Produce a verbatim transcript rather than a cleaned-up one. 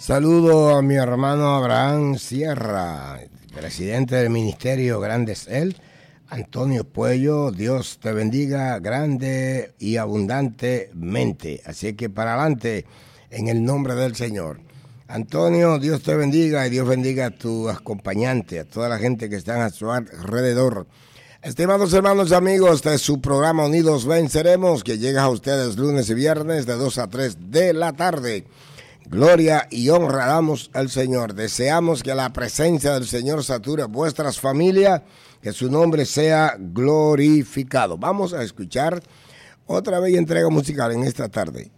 Saludo a mi hermano Abraham Sierra, presidente del Ministerio Grandes Él. Antonio Puello, Dios te bendiga grande y abundantemente. Así que para adelante, en el nombre del Señor. Antonio, Dios te bendiga y Dios bendiga a tu acompañante, a toda la gente que está a su alrededor. Estimados hermanos y amigos de su programa Unidos Venceremos, que llega a ustedes lunes y viernes de dos a tres de la tarde. Gloria y honra damos al Señor. Deseamos que la presencia del Señor sature vuestras familias, que su nombre sea glorificado. Vamos a escuchar otra bella entrega musical en esta tarde.